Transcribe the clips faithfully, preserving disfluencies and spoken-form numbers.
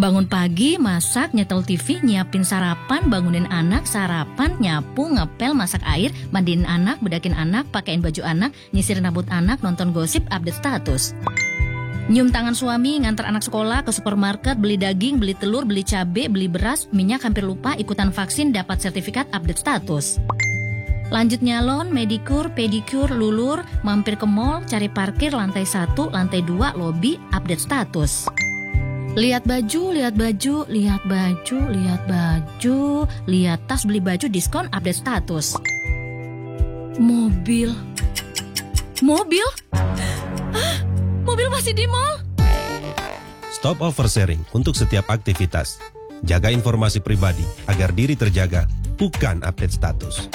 Bangun pagi, masak, nyetel T V, nyiapin sarapan, bangunin anak, sarapan, nyapu, ngepel, masak air, mandiin anak, bedakin anak, pakein baju anak, nyisirin rambut anak, nonton gosip, update status. Nyium tangan suami, ngantar anak sekolah, ke supermarket, beli daging, beli telur, beli cabai, beli beras, minyak, hampir lupa, ikutan vaksin, dapat sertifikat, update status. Lanjut nyalon, medikur, pedikur, lulur, mampir ke mall, cari parkir, lantai satu, lantai dua, lobi, update status. Lihat baju, lihat baju, lihat baju, lihat baju, lihat tas, beli baju, diskon, update status. Mobil. Mobil? Hah? Mobil masih di mall? Stop oversharing untuk setiap aktivitas. Jaga informasi pribadi agar diri terjaga, bukan update status.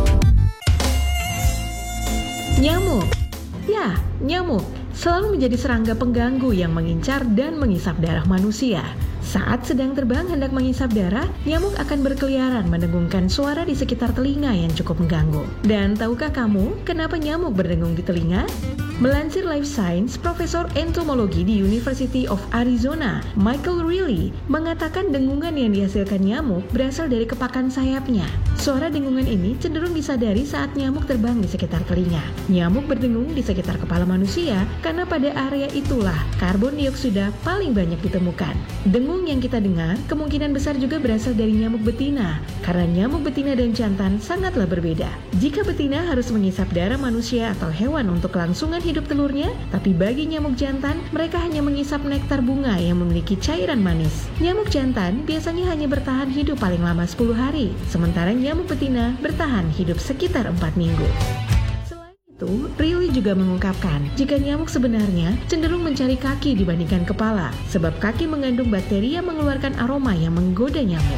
Nyamuk. Ya, nyamuk selalu menjadi serangga pengganggu yang mengincar dan mengisap darah manusia. Saat sedang terbang hendak mengisap darah, nyamuk akan berkeliaran mendengungkan suara di sekitar telinga yang cukup mengganggu. Dan tahukah kamu kenapa nyamuk berdengung di telinga? Melansir Life Science, Profesor Entomologi di University of Arizona, Michael Reilly, mengatakan dengungan yang dihasilkan nyamuk berasal dari kepakan sayapnya. Suara dengungan ini cenderung disadari saat nyamuk terbang di sekitar telinga. Nyamuk berdengung di sekitar kepala manusia karena pada area itulah karbon dioksida paling banyak ditemukan. Dengung yang kita dengar kemungkinan besar juga berasal dari nyamuk betina, karena nyamuk betina dan jantan sangatlah berbeda. Jika betina harus mengisap darah manusia atau hewan untuk kelangsungan hidup telurnya, tapi bagi nyamuk jantan, mereka hanya mengisap nektar bunga yang memiliki cairan manis. Nyamuk jantan biasanya hanya bertahan hidup paling lama sepuluh hari, sementara nyamuk betina bertahan hidup sekitar empat minggu. Selain itu, Reilly juga mengungkapkan, jika nyamuk sebenarnya cenderung mencari kaki dibandingkan kepala, sebab kaki mengandung bakteri yang mengeluarkan aroma yang menggoda nyamuk.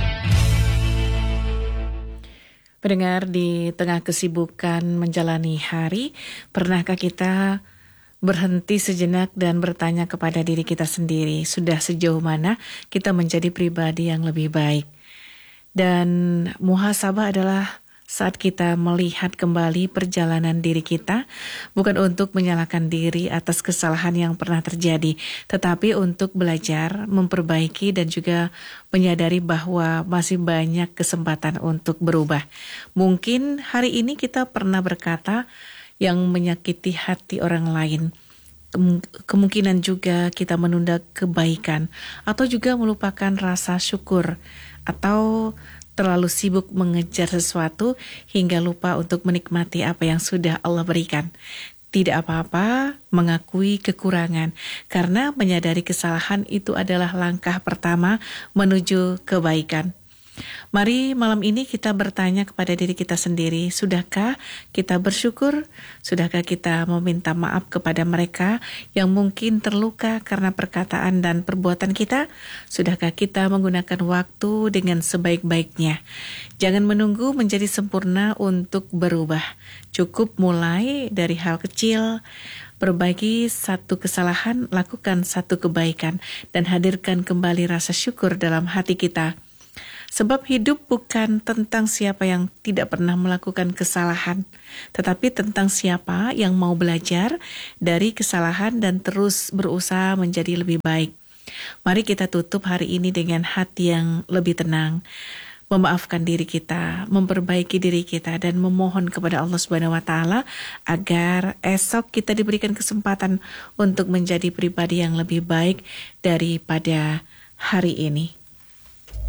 Pendengar, di tengah kesibukan menjalani hari, pernahkah kita berhenti sejenak dan bertanya kepada diri kita sendiri, sudah sejauh mana kita menjadi pribadi yang lebih baik? Dan muhasabah adalah saat kita melihat kembali perjalanan diri kita, bukan untuk menyalahkan diri atas kesalahan yang pernah terjadi, tetapi untuk belajar, memperbaiki dan juga menyadari bahwa masih banyak kesempatan untuk berubah. Mungkin hari ini kita pernah berkata yang menyakiti hati orang lain. Kemungkinan juga kita menunda kebaikan atau juga melupakan rasa syukur, atau terlalu sibuk mengejar sesuatu hingga lupa untuk menikmati apa yang sudah Allah berikan. Tidak apa-apa mengakui kekurangan, karena menyadari kesalahan itu adalah langkah pertama menuju kebaikan. Mari malam ini kita bertanya kepada diri kita sendiri, sudahkah kita bersyukur? Sudahkah kita meminta maaf kepada mereka yang mungkin terluka karena perkataan dan perbuatan kita? Sudahkah kita menggunakan waktu dengan sebaik-baiknya? Jangan menunggu menjadi sempurna untuk berubah. Cukup mulai dari hal kecil. Perbaiki satu kesalahan, lakukan satu kebaikan, dan hadirkan kembali rasa syukur dalam hati kita. Sebab hidup bukan tentang siapa yang tidak pernah melakukan kesalahan, tetapi tentang siapa yang mau belajar dari kesalahan dan terus berusaha menjadi lebih baik. Mari kita tutup hari ini dengan hati yang lebih tenang, memaafkan diri kita, memperbaiki diri kita, dan memohon kepada Allah Subhanahu wa Ta'ala agar esok kita diberikan kesempatan untuk menjadi pribadi yang lebih baik daripada hari ini.